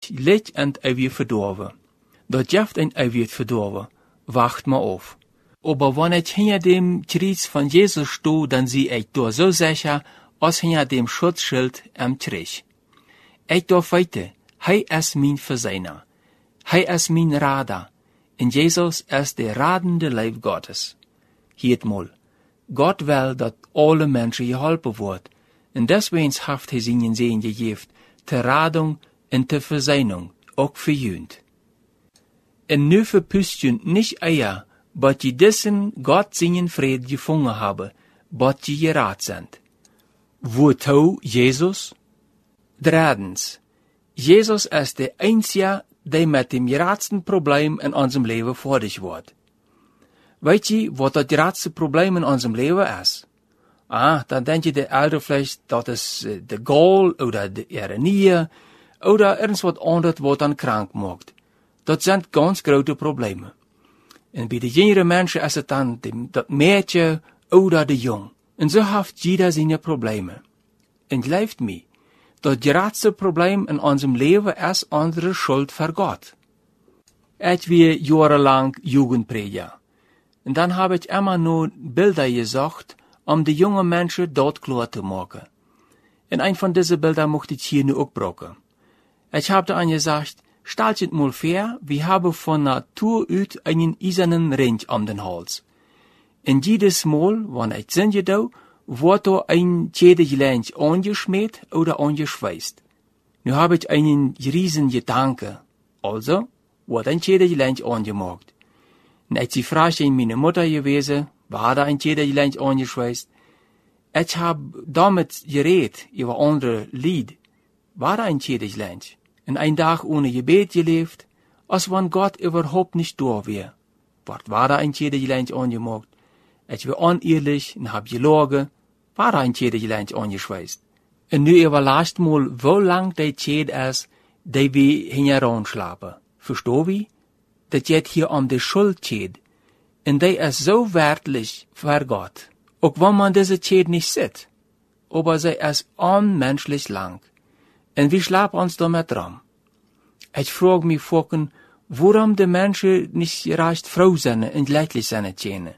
ligt en eeuwig verdorven. Dat jeft een eeuwig verdorven, wacht maar auf. Aber wenn ich hinter dem Kreuz von Jesus stehe, dann sie ich da so sicher, als hinter dem Schutzschild am Triech. Ich darf weiter, Hij ist mein Verseiner. Hij ist mein Rader. Und Jesus ist der radende Leib Gottes. Hiet mal, Gott will, dat alle Menschen geholpen wordt. Und deswegen haft hij seinen Segen gegeben, ter Radung und ter Verseinung, auch für jünd. Und nu verpüst jünd nicht eier, but je dessen Gott seinen Fried gefunden habe, but je gerat sind. Wozu Jesus? Drittens, Jesus ist der Einzige, der mit dem geratsten Problem in unserem Leben fertig wird. Weet je, wat das geratste Problem in unserem Leben ist? Dann denkt je der Eltern vielleicht, das ist der Gaul oder die Ironie oder irgendwas anderes, was dann krank macht. Das sind ganz große Probleme. Und bei den jüngeren Menschen ist es dann das Mädchen oder der Jung. Und so hat jeder seine Probleme. Und glaubt mir, das geratste Problem in unserem Leben ist unsere Schuld für Gott. Ich war jahrelang Jugendprediger. Und dann habe ich immer nur Bilder gesagt, die jungen Menschen dort klar zu machen. Und ein von diesen Bildern möchte ich hier nur auch brauchen. Ich habe dann gesagt, stellt euch mal vor, wir haben von Natur aus einen eisernen Ring um den Hals. Und jedes Mal, wenn ich singe da, wird da ein Schädelgelenk angeschmiert oder angeschweißt. Nu habe ich einen riesen Gedanke. Also, wird ein Schädelgelenk angemacht. Und als die Frage in meine Mutter gewesen, war da ein Schädelgelenk angeschweißt. Ich habe damit geredet über andere Lied. War da ein Schädelgelenk. Und ein Tag ohne Gebet gelebt, als wenn Gott überhaupt nicht da wäre. War da ein Schädelgelenk angemacht. Ich war unehrlich und hab gelogen, war da ein Schädelgelenk angeschweißt. Und nu überlasst mal, wo lang der Schädel ist, der wir hinheran schlafen. Versteh wie? Das geht hier um die Schuldschädel. Und der ist so wertlich für Gott. Auch wenn man diese Schädel nicht sieht. Aber sie ist unmenschlich lang. Und wir schlafen uns damit dran. Ich frage mich vorhin, warum die Menschen nicht recht froh sind und leidlich sind können.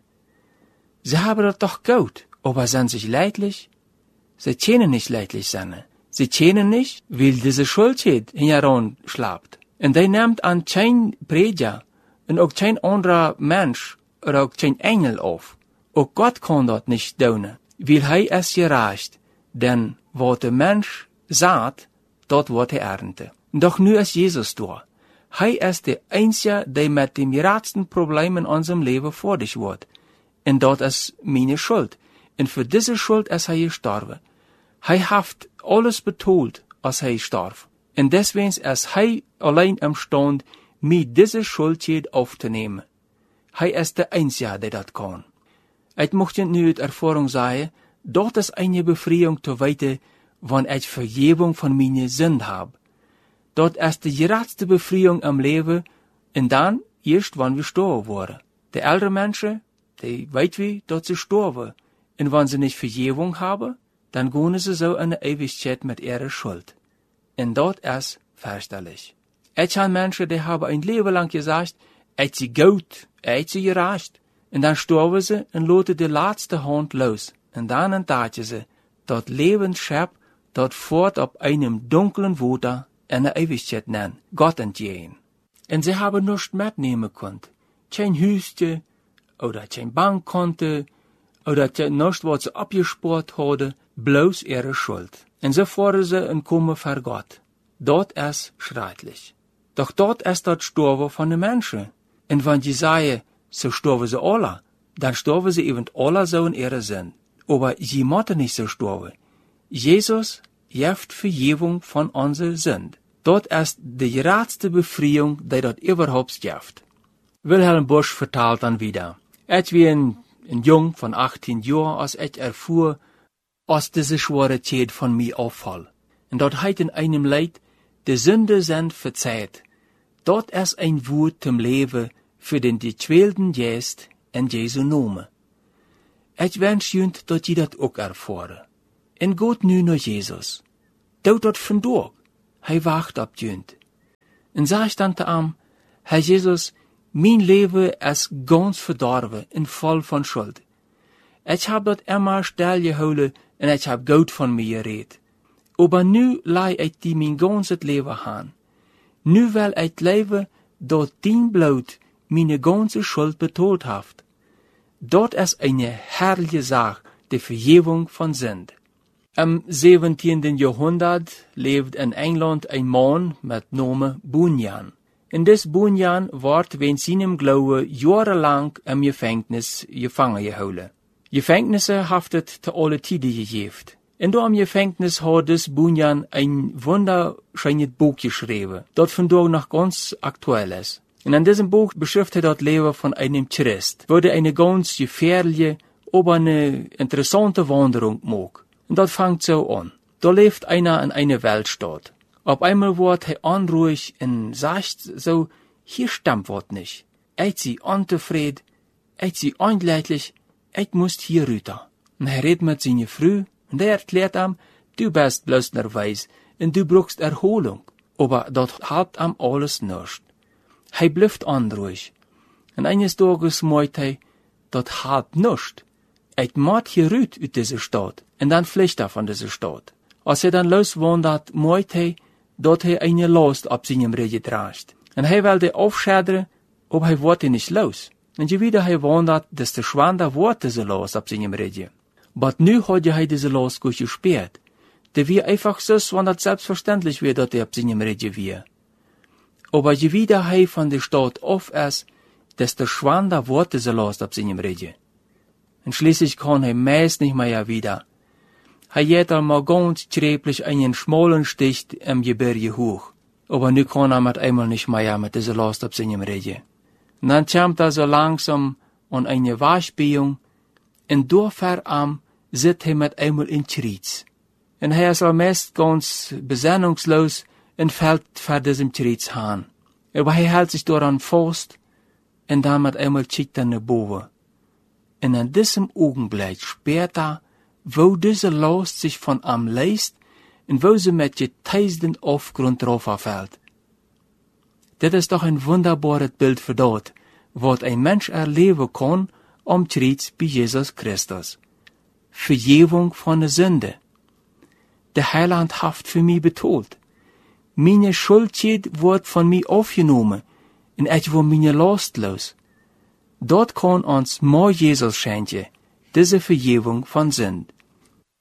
Sie haben das doch gut, aber sind sich leidlich? Sie können nicht leidlich sein. Sie können nicht, weil diese Schuldschädel heran schlaft. Und der nimmt an kein Prediger und auch kein anderer Mensch oder auch kein Engel auf. Auch Gott kann das nicht tun, weil er es gerecht, denn was der Mensch sagt, dort wird er ernten. Doch nu ist Jesus da. Er ist der Einzige, der mit dem geratsten Problem in unserem Leben fertig wird. Und dort ist meine Schuld. Und für diese Schuld ist er gestorben. Er hat alles betont, als er starb. Und deswegen ist er allein imstande, mir diese Schuld aufzunehmen. Er ist der Einzige, der das kann. Ich möchte nu die Erfahrung sagen, dort ist eine Befreiung zu weiter, wenn ich Vergebung von meinen Sünden habe. Dort ist die geratste Befreiung am Leben, und dann erst, wenn wir sterben worden. Die älteren Menschen, die weit wie, dort sie sterben. Und wenn sie nicht Vergebung haben, dann gehen sie so in der Ewigkeit mit ihrer Schuld. Und dort ist fürchterlich. Ich habe Menschen, die haben ein Leben lang gesagt, ich sie gut, ich sie gerecht. Und dann sterben sie und lassen die letzte Hand los. Und dann entdecken sie, dort Lebensschab, dort fort auf einem dunklen Wunder in der Ewigkeit nennen, Gott entgehen. Und sie haben nichts mitnehmen können. Kein Hüste, oder kein Bankkonto, oder nichts, was sie abgespart haben, bloß ihre Schuld. Und so fahren sie und kommen vor Gott. Dort ist schrecklich. Doch dort ist das Sterben von den Menschen. Und wenn sie sagen, so sterben sie alle, dann sterben sie eben alle so in ihrer Sinn. Aber sie müssen nicht so sterben. Jesus gibt Vergebung von unserer Sünde. Dort ist die geratste Befreiung, die dort überhaupt gibt. Wilhelm Busch vertelt dann wieder. Ich war ein Jung von 18 Jahren, als ich erfuhr, als diese schwere Schäd von mir auffall. Und dort heit in einem Leid, die Sünde sind verzeiht. Dort ist ein Wort zum Leben für den gequälten Geist in Jesu Namen. Ich wünsche Ihnen, dass Sie das auch erfahren. Und Gott nu nach Jesus. Dort von durch. Hij wacht op Jünd. En zei ik dan te hem, Herr Jesus, mijn leven is ganz verdorven en vol van schuld. Ik heb dat immer stilgehouden en ik heb goed van mij gereed. Aber nu laai ik die mijn ganze leven aan. Nu wil ik leven dat dien bloed mijn ganze schuld betaald heeft. Dat is een herrliche zaak, de vergeving van Sünd. Im 17. Jahrhundert leeft in Engeland een man met name Bunyan. En des Bunyan wordt wegen seinem Glauben jahrelang im Gefängnis gevangen gehouden. Gefängnissen heeft het te alle tijden gegeven. En door im Gefängnis hat des Bunyan ein wunderschönes Buch geschrieben, das vandaag noch ganz aktuell ist. Und in diesem Buch beschreibt er das Leben von einem Christ, wo er eine ganz gefährliche, aber eine interessante Wanderung macht. Und das fängt so an. Da lebt einer in einer Weltstadt. Auf einmal wird er unruhig und sagt so, hier stimmt was nicht. Ich sie unzufrieden, ich sie unglücklich, ich muss hier rüter. Und er redet mit seiner Frau, und er erklärt ihm, du bist bloß nervös und du brauchst Erholung. Aber das hat ihm alles nicht. Hij blijft onruhig. En eines Tages meint hij, dat hat nicht. Ik moet hieruit uit deze stad. En dan vliegt er van deze stad. Als hij dan loswandert, meint hij, dat hij eine Last op zijn rug draagt. En hij wilde aufschaderen, aber hij wordt niet los. En je wieder hij wandert, desto schwander wordt deze Last op zijn rug. Maar nu had hij deze Last gut gesperrt. Der wie einfach so, wann das selbstverständlich wird, dat er op zijn rug wird. Aber je wieder hij von der Stadt auf ist, desto schwander wird diese Last auf seinem Rede. Und schließlich kann er meist nicht mehr wieder. Hij geht einmal ganz schrecklich einen schmalen Stich im Gebirge hoch. Aber nu kann er mit einmal nicht mehr mit dieser Last auf seinem Rede. Und dann kommt er so langsam an eine Waschbehung, und dort sitzt er mit einmal in Schritt. Und er ist meist ganz besinnungslos, und fällt vor diesem Schritt an. Aber er hält sich daran fest, und damit einmal schickt er nach boven. Und in diesem Augenblick spürt er, wo diese Last sich von ihm löst, und wo sie mit geteisten Aufgrund drauf fällt. Das ist doch ein wunderbares Bild für das, was ein Mensch erleben kann, Schritt bei Jesus Christus. Vergebung von der Sünde. Der Heiland hat für mich betont. Meine Schuldschuld wird von mir aufgenommen, und ich will meine Last los. Dort kann uns mal Jesus schenken, diese Vergebung von Sünd.